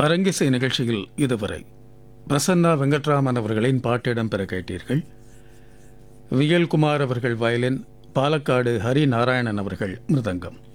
அரங்கிசை நிகழ்ச்சியில் இதுவரை பிரசன்னா வெங்கட்ராமன் அவர்களின் பாட்டிடம் பெற கேட்டீர்கள். வியல்குமார் அவர்கள் வயலின், பாலக்காடு ஹரி நாராயணன் அவர்கள் மிருதங்கம்.